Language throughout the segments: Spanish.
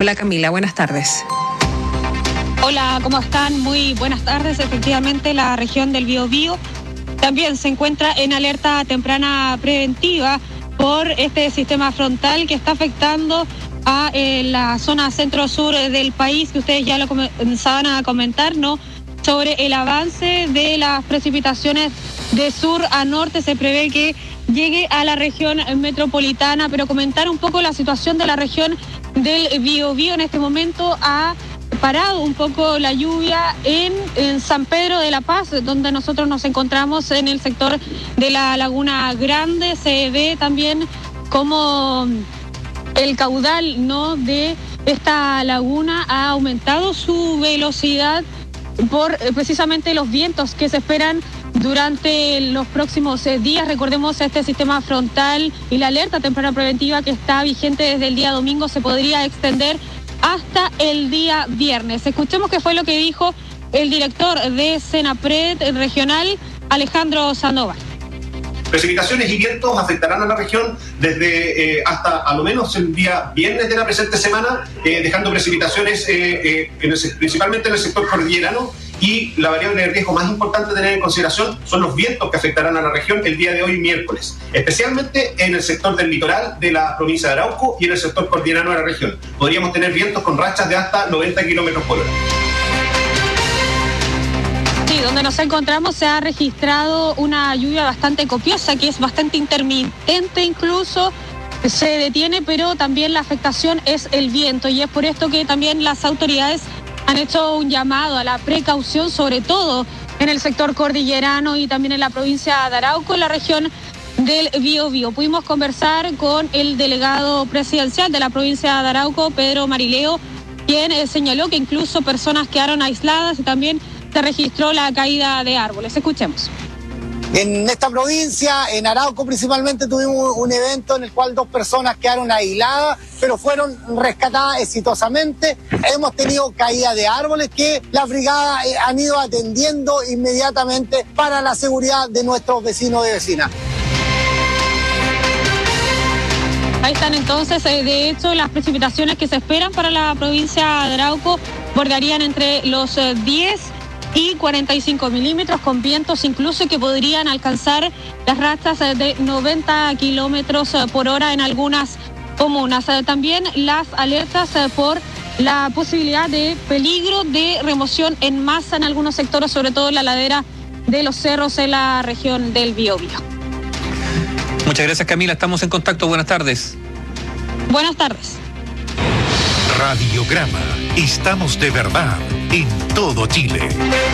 Hola Camila, buenas tardes. Hola, ¿cómo están? Muy buenas tardes. Efectivamente, la región del Biobío también se encuentra en alerta temprana preventiva por este sistema frontal que está afectando a la zona centro-sur del país, que ustedes ya lo comenzaban a comentar, ¿no? Sobre el avance de las precipitaciones de sur a norte. Se prevé que llegue a la región metropolitana, pero comentar un poco la situación de la región del Biobío. En este momento ha parado un poco la lluvia en San Pedro de la Paz, donde nosotros nos encontramos en el sector de la Laguna Grande. Se ve también como el caudal, ¿no?, de esta laguna ha aumentado su velocidad por precisamente los vientos que se esperan durante los próximos días. Recordemos este sistema frontal y la alerta temprana preventiva que está vigente desde el día domingo se podría extender hasta el día viernes. Escuchemos qué fue lo que dijo el director de Senapred regional, Alejandro Sandoval. Precipitaciones y vientos afectarán a la región desde hasta a lo menos el día viernes de la presente semana, dejando precipitaciones principalmente en el sector cordillerano, y la variable de riesgo más importante a tener en consideración son los vientos que afectarán a la región el día de hoy miércoles, especialmente en el sector del litoral de la provincia de Arauco y en el sector cordillerano de la región. Podríamos tener vientos con rachas de hasta 90 kilómetros por hora. Sí, donde nos encontramos se ha registrado una lluvia bastante copiosa, que es bastante intermitente incluso, se detiene, pero también la afectación es el viento, y es por esto que también las autoridades han hecho un llamado a la precaución, sobre todo en el sector cordillerano y también en la provincia de Arauco, en la región del Biobío. Pudimos conversar con el delegado presidencial de la provincia de Arauco, Pedro Marileo, quien señaló que incluso personas quedaron aisladas y también se registró la caída de árboles. Escuchemos. En esta provincia, en Arauco principalmente, tuvimos un evento en el cual 2 personas quedaron aisladas, pero fueron rescatadas exitosamente. Hemos tenido caída de árboles que las brigadas han ido atendiendo inmediatamente para la seguridad de nuestros vecinos y vecinas. Ahí están entonces, de hecho, las precipitaciones que se esperan para la provincia de Arauco bordearían entre los 10 y 45 milímetros, con vientos incluso que podrían alcanzar las rachas de 90 kilómetros por hora en algunas comunas. También las alertas por la posibilidad de peligro de remoción en masa en algunos sectores, sobre todo en la ladera de los cerros en la región del Biobío. Muchas gracias, Camila, estamos en contacto, buenas tardes. Buenas tardes. Radiograma, estamos de verdad en todo Chile.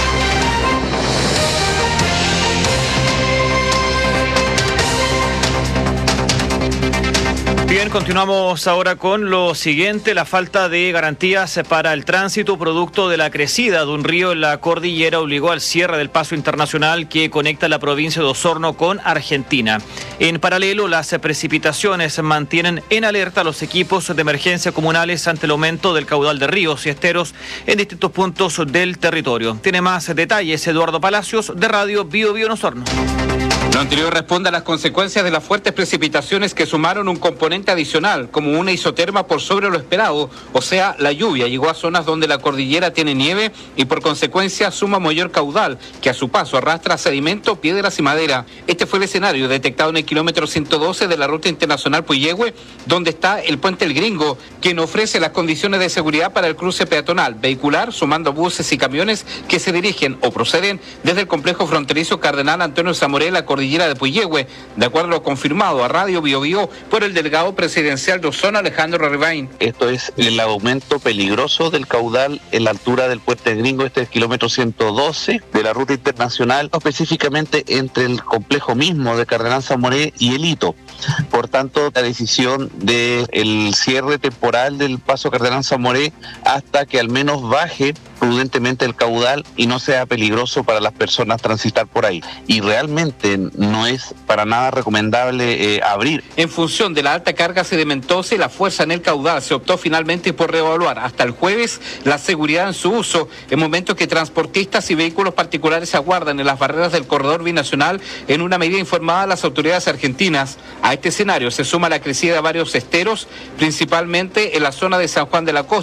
Bien, continuamos ahora con lo siguiente: la falta de garantías para el tránsito producto de la crecida de un río en la cordillera obligó al cierre del paso internacional que conecta la provincia de Osorno con Argentina. En paralelo, las precipitaciones mantienen en alerta a los equipos de emergencia comunales ante el aumento del caudal de ríos y esteros en distintos puntos del territorio. Tiene más detalles Eduardo Palacios, de Radio Biobío en Osorno. Lo anterior responde a las consecuencias de las fuertes precipitaciones que sumaron un componente adicional, como una isoterma por sobre lo esperado, o sea, la lluvia llegó a zonas donde la cordillera tiene nieve y por consecuencia suma mayor caudal, que a su paso arrastra sedimento, piedras y madera. Este fue el escenario detectado en el kilómetro 112 de la ruta internacional Puyehue, donde está el puente El Gringo, quien ofrece las condiciones de seguridad para el cruce peatonal, vehicular, sumando buses y camiones que se dirigen o proceden desde el complejo fronterizo Cardenal Antonio Zamoré, la cordillera de Puyehue, de acuerdo a lo confirmado a Radio Biobío por el delegado presidencial de Osorno, Alejandro Rivain. Esto es el aumento peligroso del caudal en la altura del puente Gringo, este es el kilómetro 112 de la ruta internacional, específicamente entre el complejo mismo de Cardenal Zamoré y el Hito. Por tanto, la decisión del cierre temporal del paso Cardenal Zamoré hasta que al menos baje prudentemente el caudal y no sea peligroso para las personas transitar por ahí. Y realmente no es para nada recomendable abrir. En función de la alta carga sedimentosa y la fuerza en el caudal, se optó finalmente por reevaluar hasta el jueves la seguridad en su uso, en momentos que transportistas y vehículos particulares aguardan en las barreras del corredor binacional, en una medida informada a las autoridades argentinas. A este escenario se suma la crecida de varios esteros, principalmente en la zona de San Juan de la Costa,